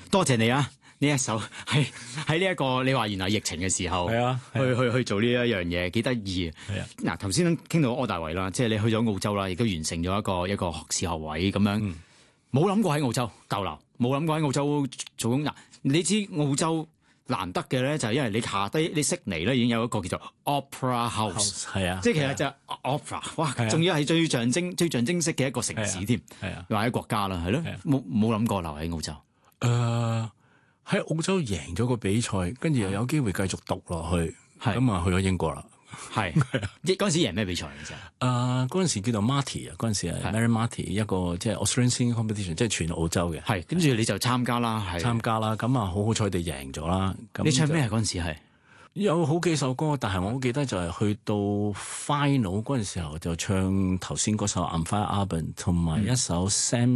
多謝你啊！呢一首喺呢一個你話原來疫情嘅時候，去做呢一樣嘢幾得意啊！嗱，頭先傾到柯大為啦，即係你去咗澳洲啦，亦都完成咗一個學士學位咁樣，冇諗過喺澳洲逗留，冇諗過喺澳洲做工。嗱，你知澳洲難得嘅咧，就係因為你下低你悉尼咧已經有一個叫做 Opera House， 係啊，即係其實就係 Opera， 哇，仲要係最象徵式嘅一個城市添，或者國家啦，係咯，冇諗過留喺澳洲。 喺澳洲贏咗個比賽，跟住又有機會繼續讀落去，咁啊去咗英國啦。 係嗰陣時贏咩比賽嘅啫？ 嗰陣時叫做 Marty 啊，嗰陣時係 Mary Marty 一個即係 Australian Singing Competition， 即係全澳洲嘅。 係跟住你就參加啦， 參加啦，咁啊好彩地贏咗啦。 你唱咩啊？嗰陣時係有好幾首歌，但係我好記得就係去到 final 嗰陣時候就唱頭先嗰首 I'm Fire Album 同埋一首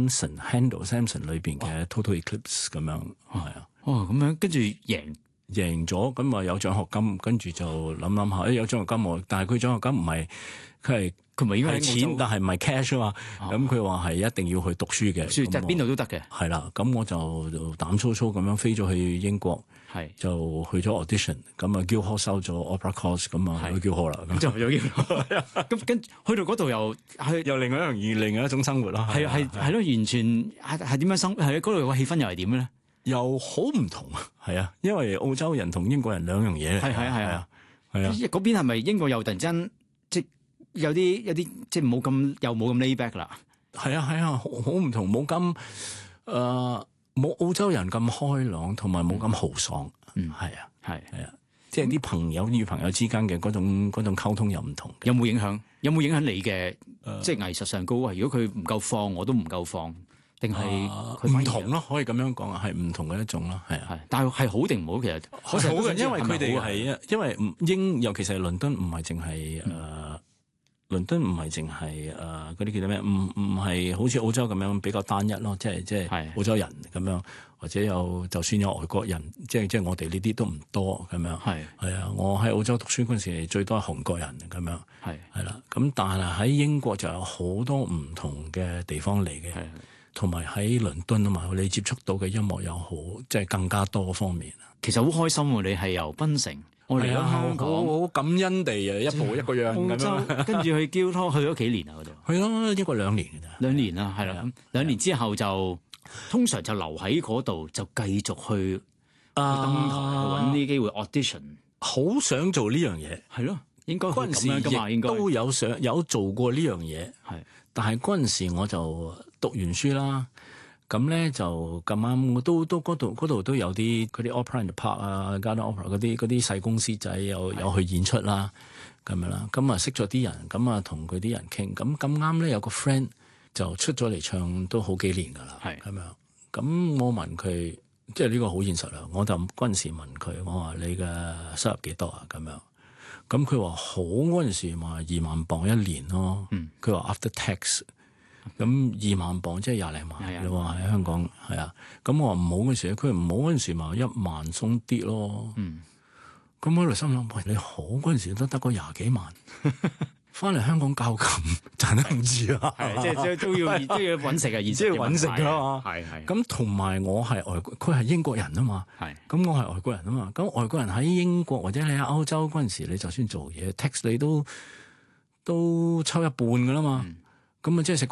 Handel Samson 裏邊嘅 Total Eclipse 咁樣，係啊。 咁樣跟住贏咗，咁啊有獎學金，跟住就諗下，有獎學金喎，但係佢獎學金唔係，佢唔係應該係錢，但係唔係 cash 啊嘛。咁佢話係一定要去讀書嘅， 即係邊度都得嘅。 係啦，咁我就膽粗粗咁樣飛咗去英國，就去咗 audition， 咁啊 Guildhall 收咗 opera course， 咁啊去 Guildhall 啦，咁就去咗 Guildhall。 咁跟去到嗰度又另外一種生活咯， 係咯，完全係點樣生？係嗰度個氣氛又係點咧？ 又好唔同啊，係啊，因為澳洲人同英國人兩樣嘢嚟。係啊。 嗰邊係咪英國又突然間即有啲即冇咁又冇咁 lay back 啦？ 係啊，好唔同，冇咁冇澳洲人咁開朗，同埋冇咁豪爽。係啊，即係啲朋友與朋友之間嘅嗰種溝通又唔同。 有冇影響你嘅即係藝術上高啊？如果佢唔夠放，我都唔夠放。定係唔同咯，可以咁樣講啊，係唔同嘅一種咯，係啊， 但係好定唔好？其實好嘅，因為佢哋係因為尤其是係倫敦，唔係淨係倫敦，唔係淨係嗰啲叫做咩？唔係好似澳洲咁樣比較單一咯，即係澳洲人咁樣，或者就算有外國人，即係我哋呢啲都唔多咁樣。係啊，我喺澳洲讀書嗰陣時，最多係韓國人咁樣。係啦，咁但係喺英國就有好多唔同嘅地方嚟嘅。同埋喺倫敦啊嘛，你接觸到嘅音樂又好，即係更加多方面。 其實好開心喎！你係由檳城，我嚟咗香港， 好感恩地啊，一步一個樣咁樣。 跟住去 Guildhall 去咗幾年啊？嗰度去咗英國2年㗎咋 ？2年啦，係啦。2年之後就通常就留喺嗰度，就繼續去登台揾啲機會 audition。 好想做呢樣嘢， 係咯，應該嗰陣時亦都有做過呢樣嘢，但係嗰陣時我就讀完書啦，咁咧就咁啱，我都嗰度都有啲嗰啲 Opera in the Park 啊，Garden Opera 嗰啲細公司仔有去演出啦，咁樣啦，咁啊識咗啲人，咁啊同佢啲人傾，咁啱咧有個 friend 就出咗嚟唱都好幾年㗎啦，咁樣，咁我問佢，即係呢個好現實啦，我就嗰陣時問佢，我話你嘅收入幾多啊？咁樣。咁佢話好嗰陣時話2萬磅1年咯，佢話 after tax， 咁2萬磅即係20零萬，你話喺香港係啊，咁我話唔好嗰陣時，佢唔好嗰陣時話1萬鬆啲咯，咁我喺度心諗，喂，你好嗰陣時都得個20幾萬，翻嚟香港教琴賺得唔止啊， 即係都要揾食啊，而且要揾食㗎嘛， 係咁同埋我係外國，佢係英國人啊嘛，咁我係外國人啊嘛，咁外國人喺英國或者你喺歐洲嗰陣時，你就算做嘢 tax 你都抽一半㗎啦嘛，咁啊即係食